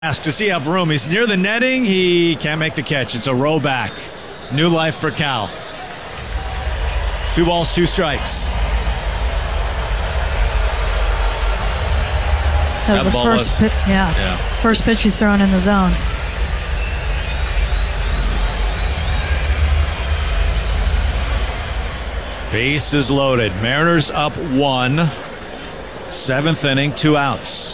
Does he have room? He's near the netting. He can't make the catch. It's a row back. New life for Cal. 2 balls, 2 strikes. That was the first pitch. Yeah. First pitch he's thrown in the zone. Bases loaded. Mariners up 1. 7th inning, 2 outs.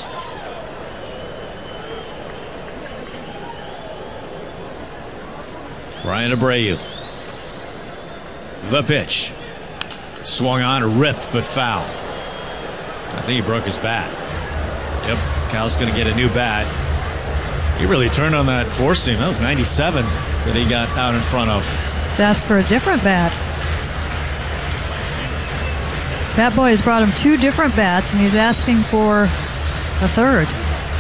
Brian Abreu. The pitch. Swung on, ripped, but foul. I think he broke his bat. Yep, Cal's going to get a new bat. He really turned on that 4-seam. That was 97 that he got out in front of. He's asked for a different bat. Bat Boy has brought him 2 different bats, and he's asking for a third.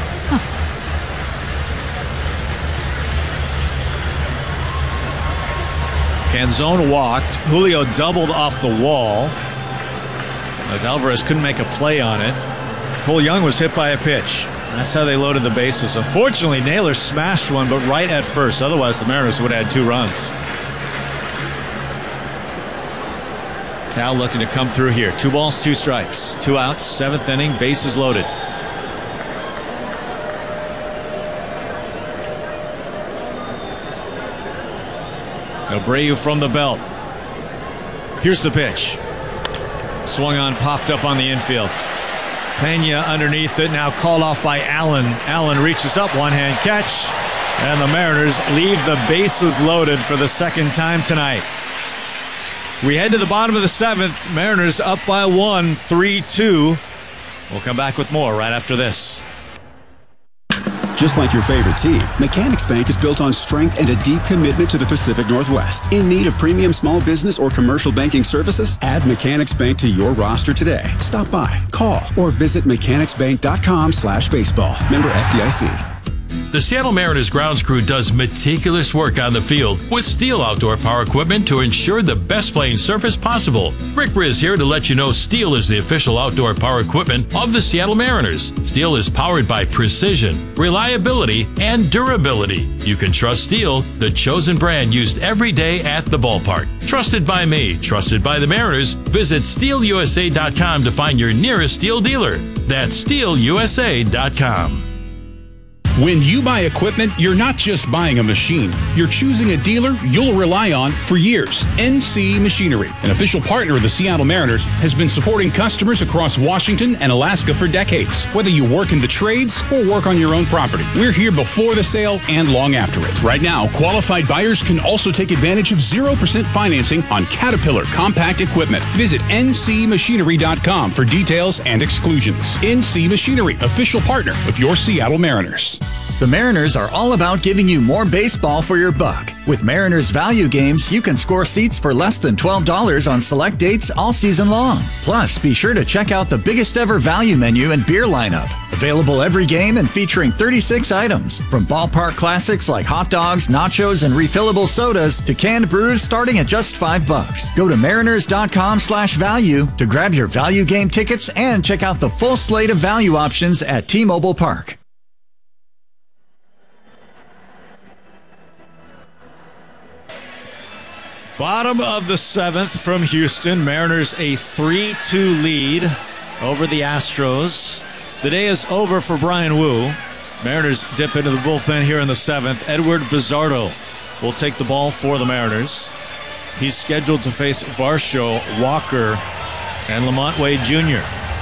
Canzone walked. Julio doubled off the wall as Alvarez couldn't make a play on it. Cole Young was hit by a pitch. That's how they loaded the bases. Unfortunately, Naylor smashed one, but right at first. Otherwise, the Mariners would have had 2 runs. Cal looking to come through here. 2 balls, 2 strikes. 2 outs, 7th inning, bases loaded. Abreu from the belt. Here's the pitch. Swung on, popped up on the infield. Pena underneath it, now called off by Allen. Allen reaches up, one-hand catch, and the Mariners leave the bases loaded for the second time tonight. We head to the bottom of the 7th. Mariners up by 1, 3-2. We'll come back with more right after this. Just like your favorite team, Mechanics Bank is built on strength and a deep commitment to the Pacific Northwest. In need of premium small business or commercial banking services? Add Mechanics Bank to your roster today. Stop by, call, or visit mechanicsbank.com/baseball. Member FDIC. The Seattle Mariners grounds crew does meticulous work on the field with Steel outdoor power equipment to ensure the best playing surface possible. Rick Briz here to let you know Steel is the official outdoor power equipment of the Seattle Mariners. Steel is powered by precision, reliability, and durability. You can trust Steel, the chosen brand used every day at the ballpark. Trusted by me, trusted by the Mariners. Visit SteelUSA.com to find your nearest Steel dealer. That's SteelUSA.com. When you buy equipment, you're not just buying a machine. You're choosing a dealer you'll rely on for years. NC Machinery, an official partner of the Seattle Mariners, has been supporting customers across Washington and Alaska for decades. Whether you work in the trades or work on your own property, we're here before the sale and long after it. Right now, qualified buyers can also take advantage of 0% financing on Caterpillar compact equipment. Visit ncmachinery.com for details and exclusions. NC Machinery, official partner of your Seattle Mariners. The Mariners are all about giving you more baseball for your buck. With Mariners Value Games, you can score seats for less than $12 on select dates all season long. Plus, be sure to check out the biggest ever value menu and beer lineup. Available every game and featuring 36 items. From ballpark classics like hot dogs, nachos, and refillable sodas to canned brews starting at just $5. Go to mariners.com/value to grab your value game tickets and check out the full slate of value options at T-Mobile Park. Bottom of the 7th from Houston. Mariners a 3-2 lead over the Astros. The day is over for Brian Wu. Mariners dip into the bullpen here in the 7th. Edward Bizardo will take the ball for the Mariners. He's scheduled to face Varsho, Walker, and Lamont Wade Jr.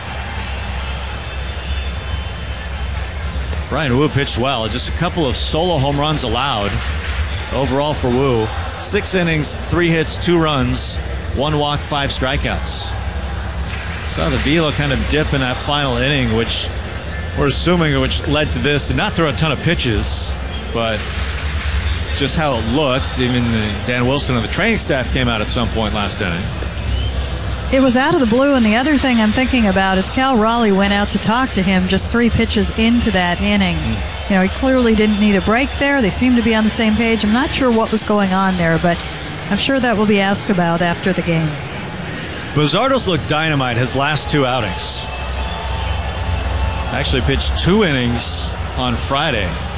Brian Wu pitched well. Just a couple of solo home runs allowed overall for Wu. 6 innings, 3 hits, 2 runs, 1 walk, 5 strikeouts. Saw the velo kind of dip in that final inning, which we're assuming which led to this. Did not throw a ton of pitches, but just how it looked. Even Dan Wilson and the training staff came out at some point last inning. It was out of the blue, and the other thing I'm thinking about is Cal Raleigh went out to talk to him just 3 pitches into that inning. You know, he clearly didn't need a break there. They seem to be on the same page. I'm not sure what was going on there, but I'm sure that will be asked about after the game. Bizardo's looked dynamite his last 2 outings. Actually pitched 2 innings on Friday.